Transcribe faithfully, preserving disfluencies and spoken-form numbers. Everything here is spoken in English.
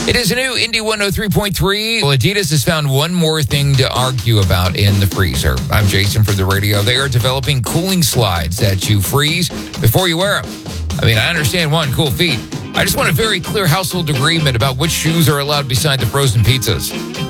It is a new Indy one oh three point three. Well, Adidas has found one more thing to argue about in the freezer. I'm Jason for the radio. They are developing cooling slides that you freeze before you wear them. I mean, I understand one, cool feet. I just want a very clear household agreement about which shoes are allowed beside the frozen pizzas.